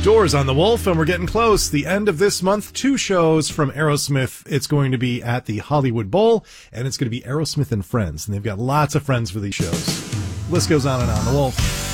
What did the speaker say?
Doors on the Wolf, and we're getting close. The end of this month, 2 shows from Aerosmith. It's going to be at the Hollywood Bowl, and it's going to be Aerosmith and Friends, and they've got lots of friends for these shows. List goes on and on. The Wolf.